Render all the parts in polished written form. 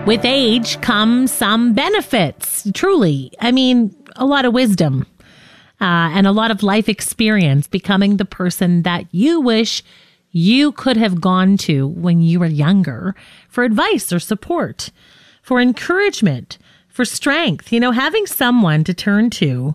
With age comes some benefits, truly. I mean, a lot of wisdom and a lot of life experience, becoming the person that you wish you could have gone to when you were younger for advice or support, for encouragement, for strength. You know, having someone to turn to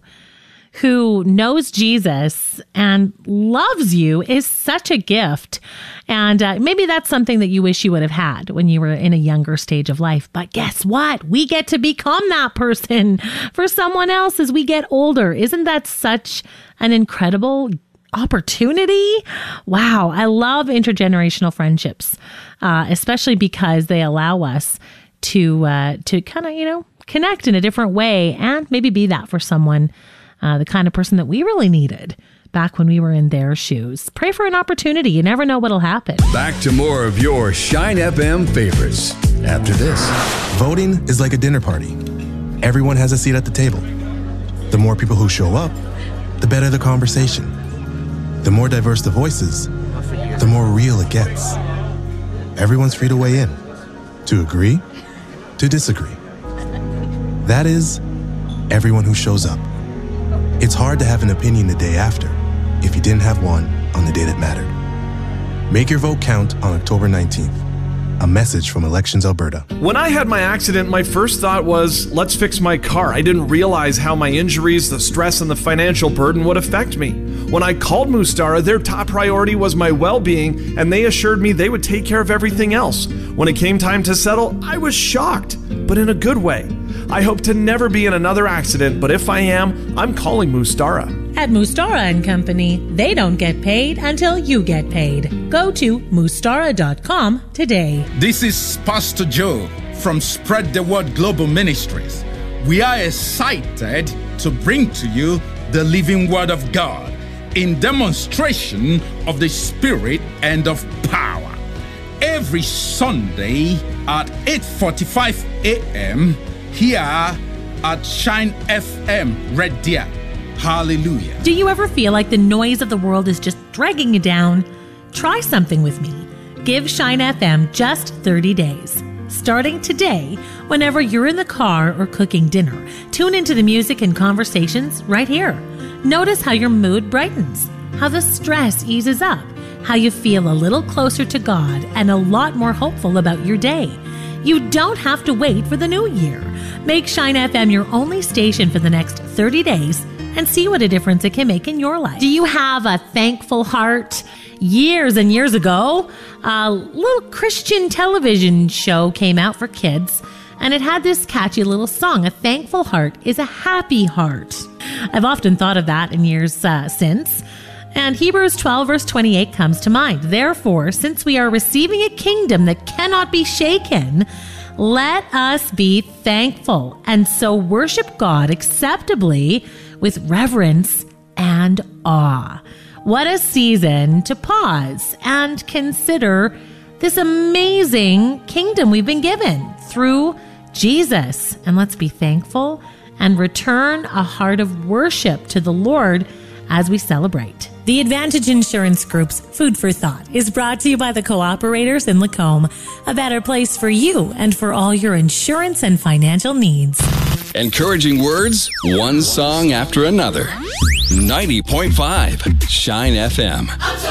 who knows Jesus and loves you is such a gift. And maybe that's something that you wish you would have had when you were in a younger stage of life. But guess what? We get to become that person for someone else as we get older. Isn't that such an incredible opportunity? Wow. I love intergenerational friendships, especially because they allow us to kind of, connect in a different way and maybe be that for someone, the kind of person that we really needed back when we were in their shoes. Pray for an opportunity. You never know what'll happen. Back to more of your Shine FM favorites after this. Voting is like a dinner party. Everyone has a seat at the table. The more people who show up, the better the conversation. The more diverse the voices, the more real it gets. Everyone's free to weigh in, to agree, to disagree. That is, everyone who shows up. It's hard to have an opinion the day after if you didn't have one on the day that mattered. Make your vote count on October 19th. A message from Elections Alberta. When I had my accident, my first thought was, let's fix my car. I didn't realize how my injuries, the stress, and the financial burden would affect me. When I called Mustara, their top priority was my well-being, and they assured me they would take care of everything else. When it came time to settle, I was shocked, but in a good way. I hope to never be in another accident, but if I am, I'm calling Mustara. At Mustara & Company, they don't get paid until you get paid. Go to mustara.com today. This is Pastor Joe from Spread the Word Global Ministries. We are excited to bring to you the living Word of God in demonstration of the Spirit and of power. Every Sunday at 8:45 a.m. here at Shine FM Red Deer. Hallelujah. Do you ever feel like the noise of the world is just dragging you down? Try something with me. Give Shine FM just 30 days. Starting today, whenever you're in the car or cooking dinner, tune into the music and conversations right here. Notice how your mood brightens, how the stress eases up, how you feel a little closer to God and a lot more hopeful about your day. You don't have to wait for the new year. Make Shine FM your only station for the next 30 days and see what a difference it can make in your life. Do you have a thankful heart? Years and years ago, a little Christian television show came out for kids, and it had this catchy little song, "A thankful heart is a happy heart." I've often thought of that in years since. And Hebrews 12 verse 28 comes to mind. Therefore, since we are receiving a kingdom that cannot be shaken, let us be thankful and so worship God acceptably with reverence and awe. What a season to pause and consider this amazing kingdom we've been given through Jesus. And let's be thankful and return a heart of worship to the Lord as we celebrate. The Advantage Insurance Group's Food for Thought is brought to you by the Cooperators in Lacombe, a better place for you and for all your insurance and financial needs. Encouraging words, one song after another. 90.5 Shine FM.